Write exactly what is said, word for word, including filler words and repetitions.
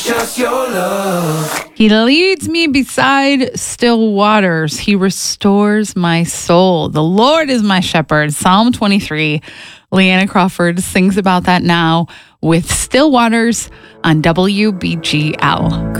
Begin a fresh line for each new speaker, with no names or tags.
Just your love.
He leads me beside still waters. He restores my soul. The Lord is my shepherd. Psalm twenty-three. Leanna Crawford sings about that now with Still Waters on W B G L.